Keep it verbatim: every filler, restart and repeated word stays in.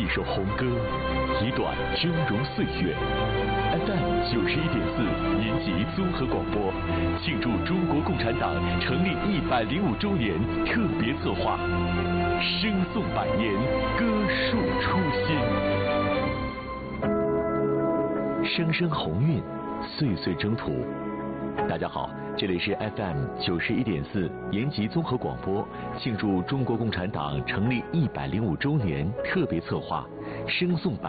首红歌，一段峥嵘岁月。F M 九十一点四年级综合广播庆祝中国共产党成立一百零五周年特别策划，声颂百年，歌述初心。声声鸿运，岁岁征途。大家好，这里是 F M 九十一点四延吉综合广播庆祝中国共产党成立一百零五周年特别策划，声颂百